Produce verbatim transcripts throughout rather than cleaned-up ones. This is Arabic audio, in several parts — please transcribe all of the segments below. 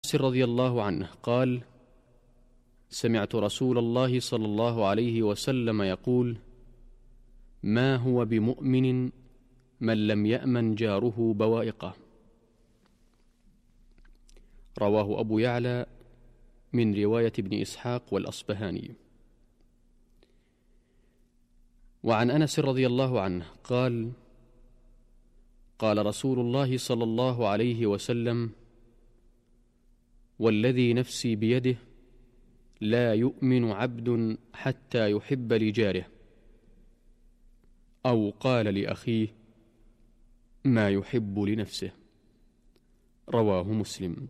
أنس رضي الله عنه قال: سمعت رسول الله صلى الله عليه وسلم يقول: ما هو بمؤمن من لم يأمن جاره بوائقه. رواه أبو يعلى من رواية ابن إسحاق والأصبهاني. وعن أنس رضي الله عنه قال: قال رسول الله صلى الله عليه وسلم: والذي نفسي بيده لا يؤمن عبد حتى يحب لجاره، أو قال لأخيه ما يحب لنفسه. رواه مسلم.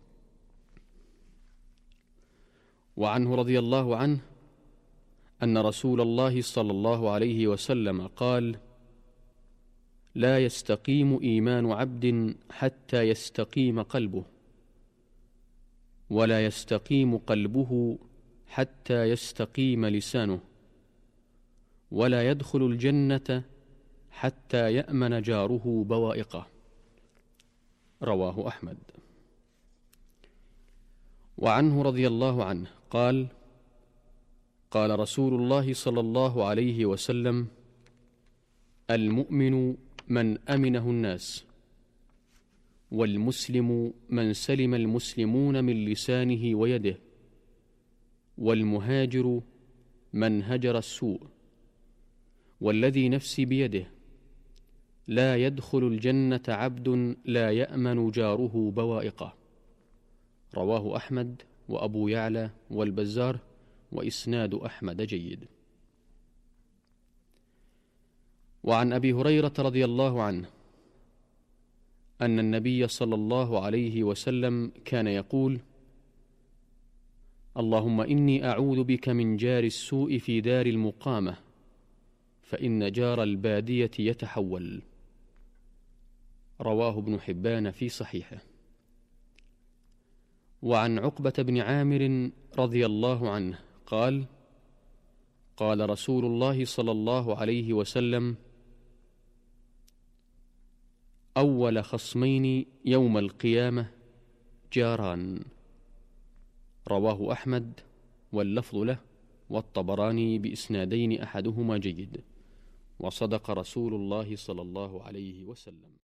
وعنه رضي الله عنه أن رسول الله صلى الله عليه وسلم قال: لا يستقيم إيمان عبد حتى يستقيم قلبه، ولا يستقيم قلبه حتى يستقيم لسانه، ولا يدخل الجنة حتى يأمن جاره بوائقه. رواه أحمد. وعنه رضي الله عنه قال: قال رسول الله صلى الله عليه وسلم: المؤمن من أمنه الناس، والمسلم من سلم المسلمون من لسانه ويده، والمهاجر من هجر السوء، والذي نفسي بيده لا يدخل الجنة عبد لا يأمن جاره بوائقه. رواه أحمد وأبو يعلى والبزار، وإسناد أحمد جيد. وعن أبي هريرة رضي الله عنه أن النبي صلى الله عليه وسلم كان يقول: اللهم إني أعوذ بك من جار السوء في دار المقامة، فإن جار البادية يتحول. رواه ابن حبان في صحيحه. وعن عقبة بن عامر رضي الله عنه قال: قال رسول الله صلى الله عليه وسلم: أول خصمين يوم القيامة جاران. رواه أحمد واللفظ له، والطبراني بإسنادين أحدهما جيد. وصدق رسول الله صلى الله عليه وسلم.